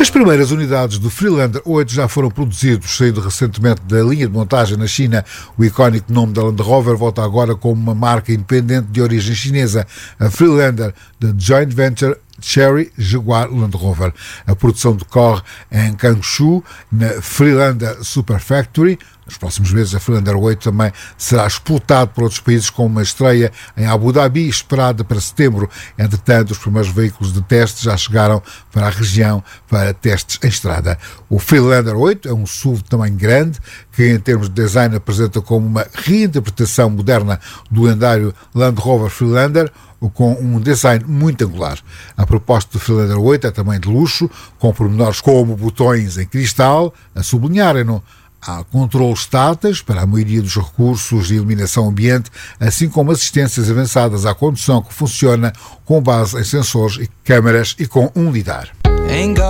As primeiras unidades do Freelander 8 já foram produzidos, saindo recentemente da linha de montagem na China. O icónico nome da Land Rover volta agora como uma marca independente de origem chinesa, a Freelander, da joint venture Chery Jaguar Land Rover. A produção decorre em Changshu, na Freelander Super Factory. Nos próximos meses, a Freelander 8 também será exportado para outros países, com uma estreia em Abu Dhabi esperada para setembro. Entretanto, os primeiros veículos de teste já chegaram para a região para testes em estrada. O Freelander 8 é um SUV de tamanho grande, que em termos de design apresenta como uma reinterpretação moderna do lendário Land Rover Freelander, com um design muito angular. A proposta do Freelander 8 é também de luxo, com pormenores como botões em cristal, a sublinharem-no. Há controles táteis para a maioria dos recursos de iluminação ambiente, assim como assistências avançadas à condução que funciona com base em sensores e câmaras e com um lidar.